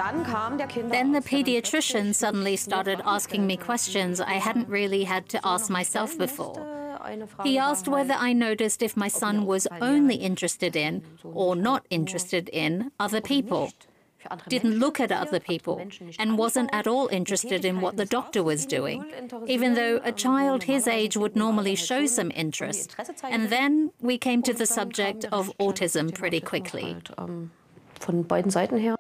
Then the pediatrician suddenly started asking me questions I hadn't really had to ask myself before. He asked whether I noticed if my son was only interested in, or not interested in, other people, didn't look at other people, and wasn't at all interested in what the doctor was doing, even though a child his age would normally show some interest. And then we came to the subject of autism pretty quickly. Von beiden Seiten her.